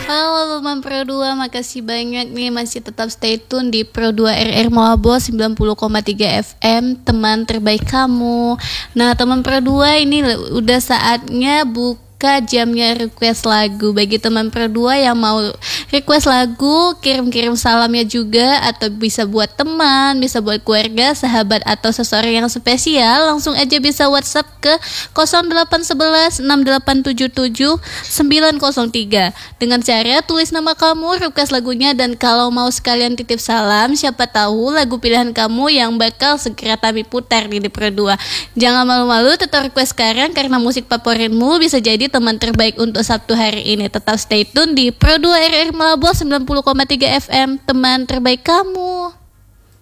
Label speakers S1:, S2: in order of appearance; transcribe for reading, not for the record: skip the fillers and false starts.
S1: Halo teman Pro 2, makasih banyak nih masih tetap stay tune di Pro 2 RR Malabo 90,3 FM, teman terbaik kamu. Nah, teman Pro 2, ini udah saatnya jamnya request lagu. Bagi teman Pro 2 yang mau request lagu, kirim-kirim salamnya juga, atau bisa buat teman, bisa buat keluarga, sahabat, atau seseorang yang spesial, langsung aja bisa WhatsApp ke 0811 6877 903 dengan cara tulis nama kamu, request lagunya, dan kalau mau sekalian titip salam, siapa tahu lagu pilihan kamu yang bakal segera kami putar di Pro 2. Jangan malu-malu, tetap request sekarang karena musik favoritmu bisa jadi teman terbaik untuk Sabtu hari ini. Tetap stay tune di Pro 2 RR Malabo 90,3 FM, teman terbaik kamu.